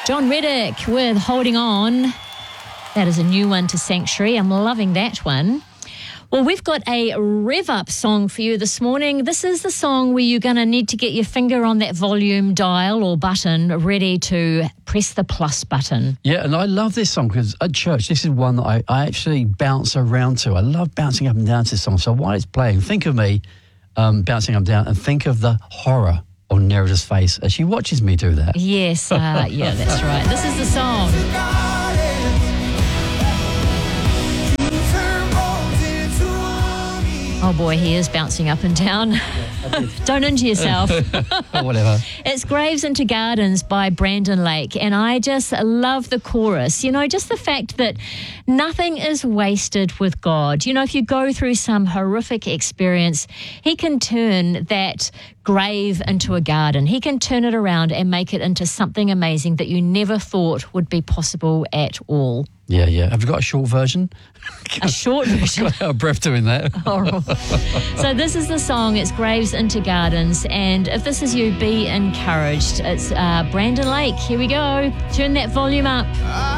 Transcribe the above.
John Reddick with Holding On. That is a new one to Sanctuary. I'm loving that one. Well, we've got a rev-up song for you this morning. This is the song where you're going to need to get your finger on that volume dial or button ready to press the plus button. Yeah, and I love this song because at church, this is one that I actually bounce around to. I love bouncing up and down to this song. So while it's playing, think of me bouncing up and down and think of the horror on Nerida's face as she watches me do that. Yes, yeah, that's right. This is the song. Oh boy, he is bouncing up and down. Don't injure yourself. Whatever. It's Graves into Gardens by Brandon Lake, and I just love the chorus. You know, just the fact that nothing is wasted with God. You know, if you go through some horrific experience, he can turn that grave into a garden. He can turn it around and make it into something amazing that you never thought would be possible at all. Yeah, yeah. Have you got a short version? A short version? Got out of breath doing that. Horrible. So this is the song. It's Graves into Gardens. And if this is you, be encouraged. It's Brandon Lake. Here we go. Turn that volume up.